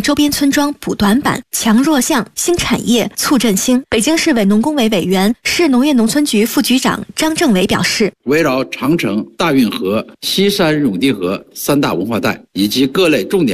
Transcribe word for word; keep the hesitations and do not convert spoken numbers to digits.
周边村庄补短板，强弱项，兴产业，促振兴。北京市委农工委委员、市农业农村局副局长张政伟表示， 围绕长城、大运河、西山永定河三大文化带以及各类重点